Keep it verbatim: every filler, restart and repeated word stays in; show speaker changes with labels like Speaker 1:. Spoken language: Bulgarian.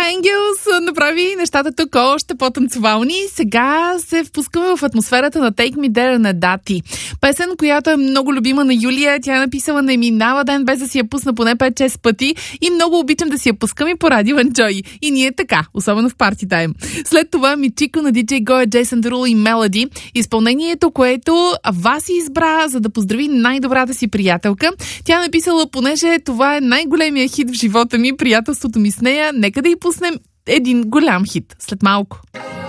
Speaker 1: Angels направи нещата тук още по-танцевални. Сега се впускаме в атмосферата на Take Me There на Дати. Песен, която е много любима на Юлия. Тя е написала "Не минава ден без да си я пусна поне пет-шест пъти и много обичам да си я пускам и по радио Enjoy." И ние така, особено в парти тайм. След това Мичико на диджей Гоя, Джейсън Дерул и Мелоди. Изпълнението, което Васи избра, за да поздрави най-добрата си приятелка. Тя е написала: "Понеже това е най-големия хит в живота ми, приятелството ми с нея, нека да й пуснем един голям хит след малко."